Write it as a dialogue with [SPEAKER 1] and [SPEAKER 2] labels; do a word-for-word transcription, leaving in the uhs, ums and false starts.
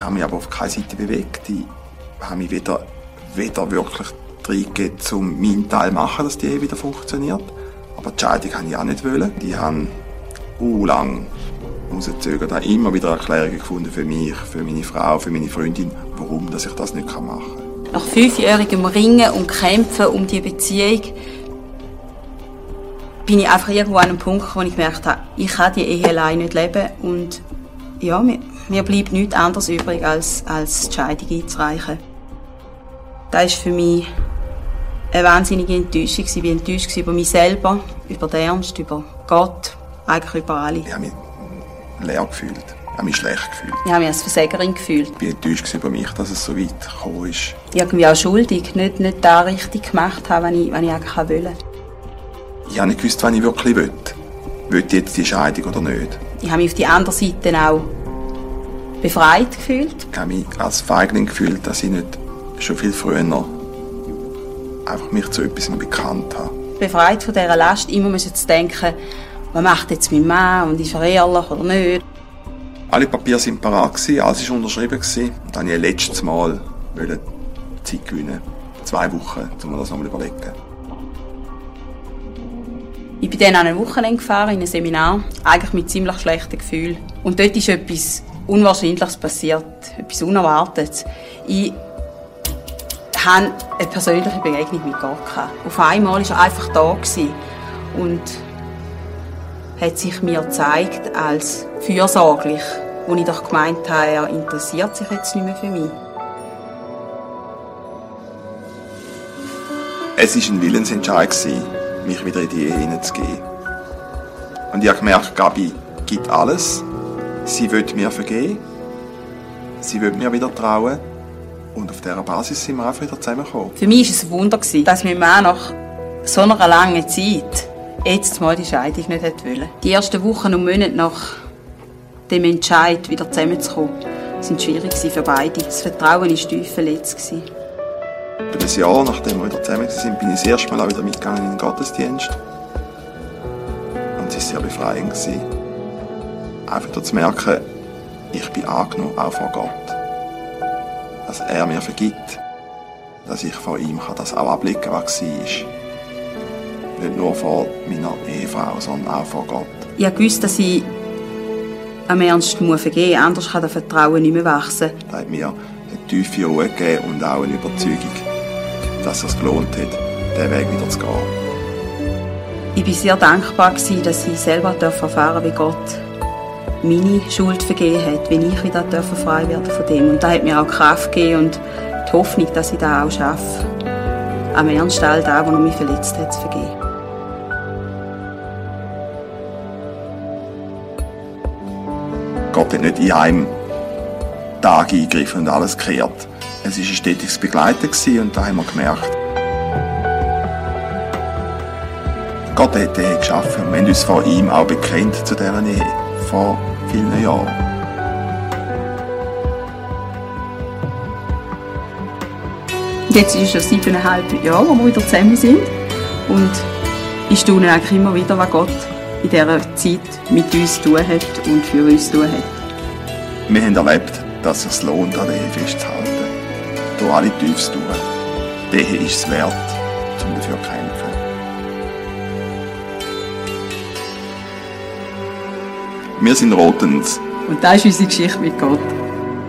[SPEAKER 1] habe mich aber auf keine Seite bewegt. Ich habe mich weder, weder wirklich reingegeben, um meinen Teil zu machen, dass die Ehe wieder funktioniert. Aber die Scheidung wollte ich auch nicht wollen. Die haben uh, lang rausgezögert, habe immer wieder Erklärungen gefunden für mich, für meine Frau, für meine Freundin, warum dass ich das nicht machen kann.
[SPEAKER 2] Nach fünfjährigem Ringen und Kämpfen um die Beziehung bin ich einfach irgendwo an einem Punkt, wo ich gemerkt habe, ich kann die Ehe allein nicht leben und ja, mir, mir bleibt nichts anderes übrig, als, als die Scheidung einzureichen. Das war für mich eine wahnsinnige Enttäuschung. Ich war enttäuscht über mich selber, über den Ernst, über Gott, eigentlich über alle.
[SPEAKER 1] Ich habe mich leer gefühlt, ich habe mich schlecht gefühlt.
[SPEAKER 2] Ich habe mich als Versägerin gefühlt.
[SPEAKER 1] Ich war enttäuscht über mich, dass es so weit gekommen ist.
[SPEAKER 2] Irgendwie auch schuldig, nicht, nicht das richtig gemacht habe, was ich, was ich eigentlich wollte.
[SPEAKER 1] Ich habe nicht gewusst, was ich wirklich will. Will ich jetzt die Scheidung oder nicht?
[SPEAKER 2] Ich habe mich auf die andere Seite auch befreit gefühlt.
[SPEAKER 1] Ich habe mich als Feigling gefühlt, dass ich nicht schon viel früher einfach mich zu etwas bekannt habe.
[SPEAKER 2] Befreit von dieser Last, immer müssen zu denken, was macht jetzt mein Mann und ist er ehrlich oder nicht.
[SPEAKER 1] Alle Papiere waren parat, alles war unterschrieben. Dann wollte ich ein letztes Mal Zeit gewinnen. Zwei Wochen, um mir das nochmal überlegen.
[SPEAKER 2] Ich bin dann an ein Wochenende gefahren, in ein Seminar, eigentlich mit ziemlich schlechten Gefühlen. Und dort ist etwas Unwahrscheinliches passiert, etwas Unerwartetes. Ich hatte eine persönliche Begegnung mit Gott. Auf einmal war er einfach da und hat sich mir gezeigt als fürsorglich, wo ich doch gemeint habe, er interessiert sich jetzt nicht mehr für mich.
[SPEAKER 1] Es war ein Willensentscheid, mich wieder in die Ehe hineinzugeben. Und ich habe gemerkt, Gabi gibt alles. Sie will mir vergeben. Sie will mir wieder trauen. Und auf dieser Basis sind wir einfach wieder zusammengekommen.
[SPEAKER 2] Für mich war es ein Wunder, dass mein Mann nach so einer langen Zeit jetzt mal die Scheidung nicht wollte. Die ersten Wochen und Monate nach dem Entscheid, wieder zusammenzukommen, waren schwierig für beide. Das Vertrauen war tief verletzt.
[SPEAKER 1] Über ein Jahr, nachdem wir wieder zusammen waren, bin ich das erste Mal auch wieder mitgegangen in den Gottesdienst. Und es war sehr befreiend. Einfach zu merken, ich bin angenommen, auch von Gott. Dass er mir vergibt. Dass ich von ihm das auch abblicken kann, was war. Nicht nur von meiner Ehefrau, sondern auch von Gott.
[SPEAKER 2] Ich wusste, dass ich am Ernst vergeben muss, anders kann das Vertrauen nicht mehr wachsen.
[SPEAKER 1] Das hat mir eine tiefe Ruhe gegeben und auch eine Überzeugung, dass es gelohnt hat, diesen Weg wieder zu gehen.
[SPEAKER 2] Ich war sehr dankbar, dass ich selber erfahren durfte, wie Gott meine Schuld vergeben hat, wie ich wieder frei werden von dem. Und das hat mir auch Kraft gegeben und die Hoffnung, dass ich das auch schaffe, am Ernst all das, was mich verletzt hat, zu vergeben.
[SPEAKER 1] Gott hat nicht in einem Tag eingegriffen und alles gekehrt. Es war ein stetiges Begleiten und da haben wir gemerkt, Gott hat die Ehe geschaffen. Wir haben uns von ihm auch bekennt zu dieser Ehe, vor vielen Jahren.
[SPEAKER 2] Jetzt ist es schon siebeneinhalb Jahre, wo wir wieder zusammen sind. Und ich staune eigentlich immer wieder, was Gott in dieser Zeit mit uns zu tun hat und für uns zu tun hat.
[SPEAKER 1] Wir haben erlebt, dass es lohnt, an der Ehe festzuhalten. Durch alle Tiefs durch. Die Ehe ist es wert, um dafür zu kämpfen. Wir sind Rotens.
[SPEAKER 2] Und das ist unsere Geschichte mit Gott.